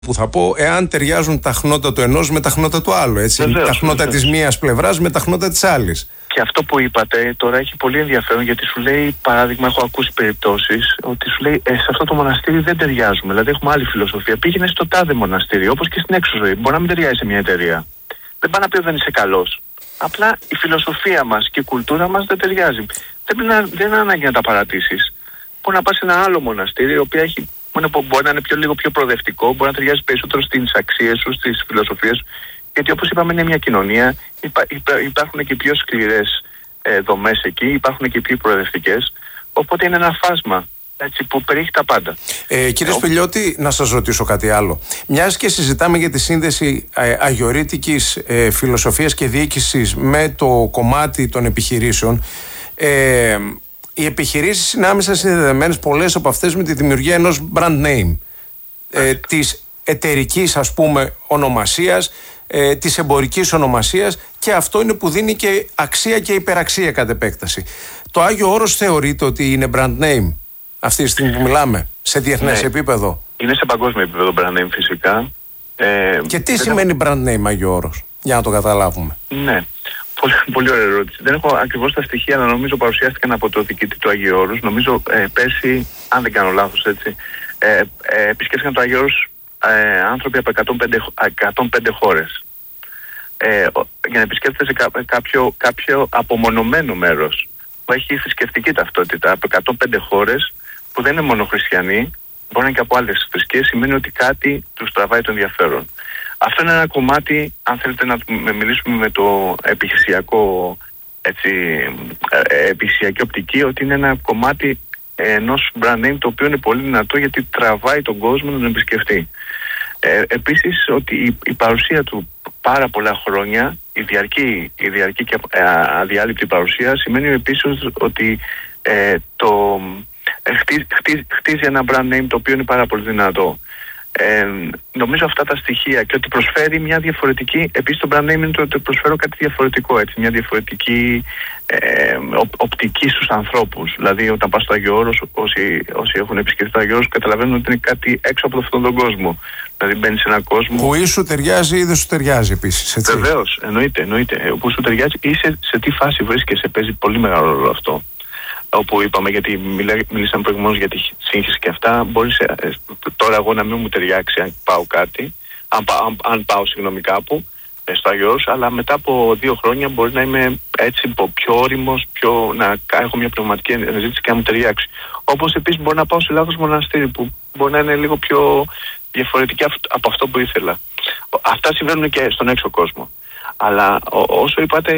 που θα πω, εάν ταιριάζουν τα χνότα του ενός με τα χνότα του άλλου. Έτσι. Βεβαίως, τα χνότα της μίας πλευράς με τα χνότα της άλλης. Και αυτό που είπατε τώρα έχει πολύ ενδιαφέρον, γιατί σου λέει, παράδειγμα, έχω ακούσει περιπτώσεις ότι σου λέει σε αυτό το μοναστήρι δεν ταιριάζουμε. Δηλαδή έχουμε άλλη φιλοσοφία. Πήγαινε στο τάδε μοναστήρι, όπως και στην έξω ζωή. Μπορεί να μην ταιριάζει σε μια εταιρεία. Δεν πάει να πει ότι δεν είσαι καλός. Απλά η φιλοσοφία μας και η κουλτούρα μας δεν ταιριάζει. Δεν είναι ανάγκη να τα παρατήσεις. Μπορεί να πας σε ένα άλλο μοναστήρι, το οποίο μπορεί να είναι λίγο πιο προοδευτικό, μπορεί να ταιριάζει περισσότερο στις αξίες σου, στις φιλοσοφίες σου. Γιατί όπως είπαμε, είναι μια κοινωνία, υπάρχουν και πιο σκληρές δομές εκεί, υπάρχουν και πιο προοδευτικές. Οπότε είναι ένα φάσμα, έτσι, που περιέχει τα πάντα. Κύριε Σπηλιώτη, να σας ρωτήσω κάτι άλλο. Μιας και συζητάμε για τη σύνδεση αγιορείτικης φιλοσοφίας και διοίκησης με το κομμάτι των επιχειρήσεων, οι επιχειρήσεις είναι άμεσα συνδεδεμένες, πολλές από αυτές, με τη δημιουργία ενός brand name, της εταιρικής, ας πούμε, ονομασίας, της εμπορικής ονομασίας, και αυτό είναι που δίνει και αξία και υπεραξία κατ' επέκταση. Το Άγιο Όρος θεωρείται ότι είναι brand name αυτή τη στιγμή που μιλάμε, σε διεθνές επίπεδο? Είναι σε παγκόσμιο επίπεδο brand name, φυσικά. Και τι σημαίνει brand name Άγιο Όρος, για να το καταλάβουμε? Ναι. Πολύ ωραία ερώτηση. Δεν έχω ακριβώς τα στοιχεία, αλλά νομίζω παρουσιάστηκαν από το διοικητή του Αγίου Όρους. Νομίζω πέρσι, αν δεν κάνω λάθος, έτσι, επισκέφθηκαν το Αγίου Όρους άνθρωποι από 105 χώρες. Για να επισκέφτεσαι κάποιο απομονωμένο μέρος που έχει θρησκευτική ταυτότητα από 105 χώρες, που δεν είναι μόνο χριστιανοί, μπορεί να είναι και από άλλες θρησκείες, σημαίνει ότι κάτι τους τραβάει το ενδιαφέρον. Αυτό είναι ένα κομμάτι, αν θέλετε να μιλήσουμε με το επιχειρησιακή οπτική, ότι είναι ένα κομμάτι ενός brand name το οποίο είναι πολύ δυνατό, γιατί τραβάει τον κόσμο να τον επισκεφτεί. Επίσης, ότι η παρουσία του πάρα πολλά χρόνια, η διαρκή και αδιάλειπτη παρουσία, σημαίνει επίσης ότι χτίζει ένα brand name το οποίο είναι πάρα πολύ δυνατό. Νομίζω αυτά τα στοιχεία, και ότι προσφέρει μια διαφορετική, επίσης το brand name είναι το ότι προσφέρω κάτι διαφορετικό, έτσι, μια διαφορετική οπτική στους ανθρώπους. Δηλαδή, όταν πας στο Άγιο Όρος, όσοι έχουν επισκεφτεί το Άγιο Όρος, καταλαβαίνουν ότι είναι κάτι έξω από αυτόν τον κόσμο. Δηλαδή, μπαίνεις σε έναν κόσμο που ή σου ταιριάζει ή δεν σου ταιριάζει επίσης, έτσι. Βεβαίως, εννοείται. Που σου ταιριάζει ή σε τι φάση βρίσκεσαι, παίζει πολύ μεγάλο ρόλο αυτό. Όπου είπαμε, γιατί μιλήσαμε προηγουμένως για τη σύγχυση και αυτά, μπορεί τώρα εγώ να μην μου ταιριάξει αν πάω κάπου στο Άγιο Όρος, αλλά μετά από 2 χρόνια μπορεί να είμαι έτσι πιο όριμος, να έχω μια πνευματική αναζήτηση και να μου ταιριάξει. Όπως επίσης μπορεί να πάω σε λάθος μοναστήρι, που μπορεί να είναι λίγο πιο διαφορετική από αυτό που ήθελα. Αυτά συμβαίνουν και στον έξω κόσμο. Αλλά όσο είπατε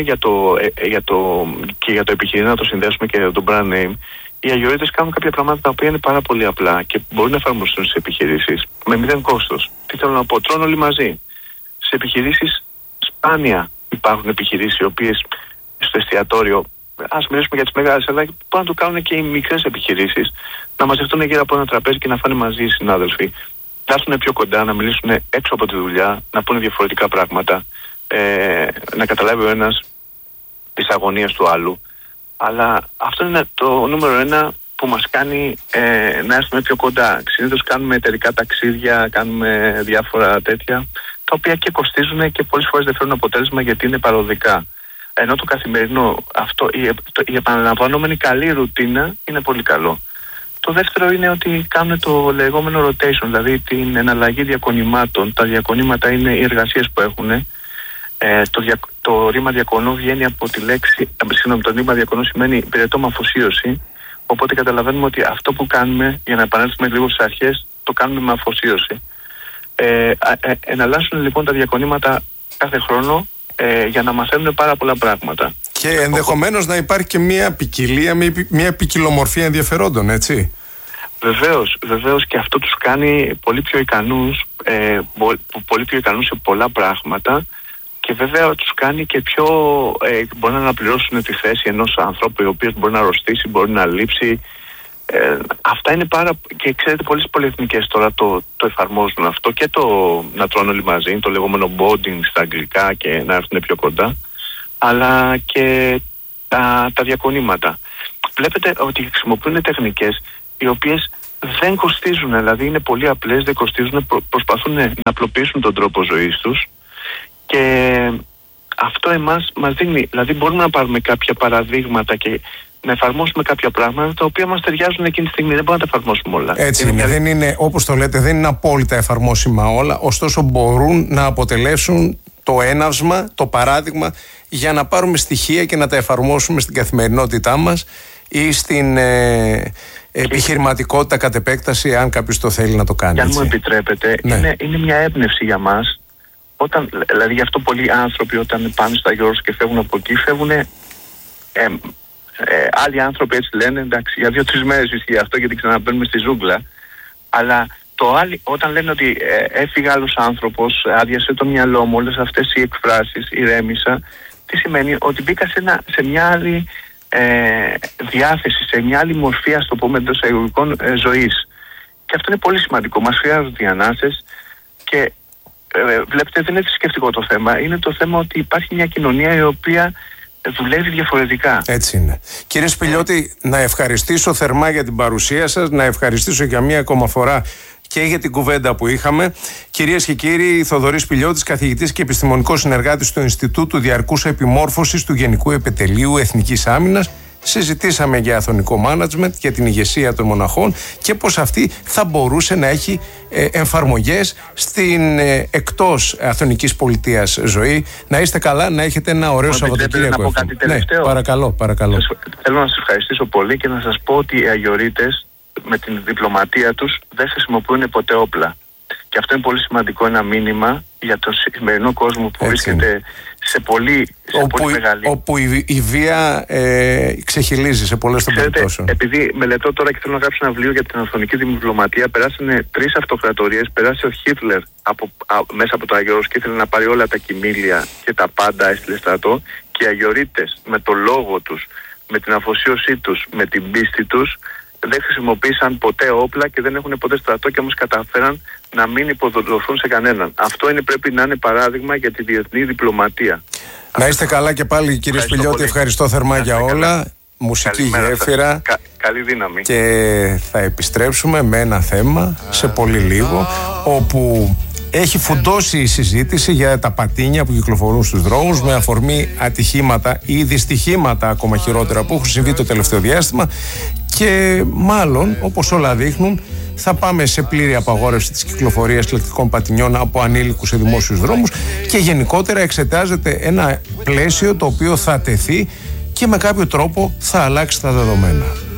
και για το επιχειρήν, να το συνδέσουμε και για το brand name, οι αγιορείτες κάνουν κάποια πράγματα τα οποία είναι πάρα πολύ απλά και μπορούν να εφαρμοστούν στις επιχειρήσεις με 0 κόστος. Τι θέλω να πω, τρώνε όλοι μαζί. Σε επιχειρήσεις σπάνια υπάρχουν επιχειρήσεις οι οποίες στο εστιατόριο, ας μιλήσουμε για τις μεγάλες, αλλά μπορούν να το κάνουν και οι μικρές επιχειρήσεις, να μαζευτούν γύρω από ένα τραπέζι και να φάνε μαζί οι συνάδελφοι. Να έρθουν πιο κοντά, να μιλήσουν έξω από τη δουλειά, να πούνε διαφορετικά πράγματα. Να καταλάβει ο ένας τις αγωνίες του άλλου. Αλλά αυτό είναι το νούμερο 1 που μας κάνει να έρθουμε πιο κοντά. Συνήθως κάνουμε εταιρικά ταξίδια, κάνουμε διάφορα τέτοια, τα οποία και κοστίζουν και πολλές φορές δεν φέρνουν αποτέλεσμα, γιατί είναι παροδικά. Ενώ το καθημερινό, η επαναλαμβανόμενη καλή ρουτίνα είναι πολύ καλό. Το δεύτερο είναι ότι κάνουν το λεγόμενο rotation, δηλαδή την εναλλαγή διακονημάτων. Τα διακονήματα είναι οι εργασίες που έχουν. Το ρήμα διακονού βγαίνει από τη λέξη, το ρήμα διακονού σημαίνει υπηρετώ με αφοσίωση. Οπότε καταλαβαίνουμε ότι αυτό που κάνουμε, για να επανέλθουμε λίγο στις αρχές, το κάνουμε με αφοσίωση. Εναλλάσσουν λοιπόν τα διακονήματα κάθε χρόνο για να μαθαίνουν πάρα πολλά πράγματα. Και ενδεχομένως να υπάρχει και μια ποικιλία, μια ποικιλομορφία ενδιαφερόντων, έτσι. Βεβαίως, και αυτό τους κάνει πολύ πιο ικανούς σε πολλά πράγματα. Και βέβαια τους κάνει και πιο μπορεί να αναπληρώσουν τη θέση ενός ανθρώπου, ο οποίος μπορεί να αρρωστήσει, μπορεί να λείψει. Αυτά είναι και ξέρετε, πολλές πολυεθνικές τώρα το εφαρμόζουν αυτό, και το να τρώνε όλοι μαζί, το λεγόμενο bonding στα αγγλικά, και να έρθουν πιο κοντά, αλλά και τα διακονήματα. Βλέπετε ότι χρησιμοποιούν τεχνικές οι οποίες δεν κοστίζουν, δηλαδή είναι πολύ απλές, δεν κοστίζουν, προσπαθούν να απλοποιήσουν τον τρόπο ζωής τους και αυτό εμάς μας δίνει, δηλαδή μπορούμε να πάρουμε κάποια παραδείγματα και να εφαρμόσουμε κάποια πράγματα τα οποία μας ταιριάζουν εκείνη τη στιγμή, δεν μπορούμε να τα εφαρμόσουμε όλα. Έτσι είναι, δεν είναι, όπως το λέτε, δεν είναι απόλυτα εφαρμόσιμα όλα, ωστόσο μπορούν να αποτελέσουν το έναυσμα, το παράδειγμα για να πάρουμε στοιχεία και να τα εφαρμόσουμε στην καθημερινότητά μας ή στην επιχειρηματικότητα κατ' επέκταση, αν κάποιος το θέλει να το κάνει. Και αν μου επιτρέπετε, ναι, είναι μια έμπνευση για μας. Δηλαδή γι' αυτό πολλοί άνθρωποι όταν πάνε στα Γιώργος και φεύγουν από εκεί, φεύγουν άλλοι άνθρωποι έτσι λένε, εντάξει, για 2-3 μέρες ισχύει αυτό γιατί ξαναμπαίνουμε στη ζούγκλα, αλλά όταν λένε ότι έφυγε άλλος άνθρωπος, άδειασε το μυαλό μου, όλες αυτές οι εκφράσεις, ηρέμησα, τι σημαίνει? Ότι μπήκα σε μια άλλη διάθεση, σε μια άλλη μορφή, ας το πούμε, εντός εισαγωγικών ζωής. Και αυτό είναι πολύ σημαντικό. Μας χρειάζονται οι ανάσες και βλέπετε, δεν είναι θρησκευτικό το θέμα. Είναι το θέμα ότι υπάρχει μια κοινωνία η οποία δουλεύει διαφορετικά. Έτσι είναι. Κύριε Σπηλιώτη, να ευχαριστήσω θερμά για την παρουσία σας, να ευχαριστήσω για μία ακόμα φορά και για την κουβέντα που είχαμε. Κυρίες και κύριοι, Θοδωρής Σπηλιώτης, καθηγητής και επιστημονικός συνεργάτης του Ινστιτούτου Διαρκούς Επιμόρφωσης του Γενικού Επιτελείου Εθνικής Άμυνας. Συζητήσαμε για αθωνικό μάνατζμεντ, για την ηγεσία των μοναχών και πως αυτή θα μπορούσε να έχει εφαρμογές στην εκτός αθωνικής πολιτείας ζωή. Να είστε καλά, να έχετε ένα ωραίο Σαββατοκύριακο. Να πω κάτι τελευταίο? Ναι, παρακαλώ. Θέλω να σας ευχαριστήσω πολύ και να σας πω ότι οι Αγιορείτες με την διπλωματία τους δεν χρησιμοποιούν ποτέ όπλα. Και αυτό είναι πολύ σημαντικό, ένα μήνυμα για τον σημερινό κόσμο που βρίσκεται σε πολύ μεγάλη... Όπου η βία ξεχυλίζει σε πολλές των περιπτώσεων. Επειδή μελετώ τώρα και θέλω να γράψω ένα βιβλίο για την αθωνική διπλωματία, περάσανε 3 αυτοκρατορίες, περάσε ο Χίτλερ μέσα από το Αγιώρος και ήθελε να πάρει όλα τα κοιμήλια και τα πάντα, έστειλε στρατό, και οι Αγιορείτες με το λόγο τους, με την αφοσίωσή τους, με την πίστη τους, δεν χρησιμοποίησαν ποτέ όπλα και δεν έχουν ποτέ στρατό και όμως καταφέραν να μην υποδοθούν σε κανέναν. Αυτό πρέπει να είναι παράδειγμα για τη διεθνή διπλωματία. Να είστε καλά και πάλι, κύριε Σπηλιώτη, ευχαριστώ θερμά για όλα. Μουσική γέφυρα. Καλή δύναμη. Και θα επιστρέψουμε με ένα θέμα σε πολύ λίγο, όπου έχει φουντώσει η συζήτηση για τα πατίνια που κυκλοφορούν στους δρόμους με αφορμή ατυχήματα ή δυστυχήματα ακόμα χειρότερα που έχουν συμβεί το τελευταίο διάστημα, και μάλλον, όπως όλα δείχνουν, θα πάμε σε πλήρη απαγόρευση της κυκλοφορίας ηλεκτρικών πατινιών από ανήλικους σε δημόσιους δρόμους και γενικότερα εξετάζεται ένα πλαίσιο το οποίο θα τεθεί και με κάποιο τρόπο θα αλλάξει τα δεδομένα.